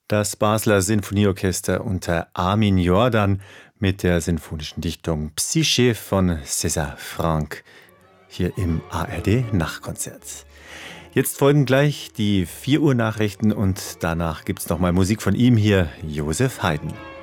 Das Basler Sinfonieorchester unter Armin Jordan mit der sinfonischen Dichtung Psyche von César Franck hier im ARD Nachtkonzert. Jetzt folgen gleich die 4 Uhr Nachrichten und danach gibt's noch mal Musik von ihm hier, Josef Haydn.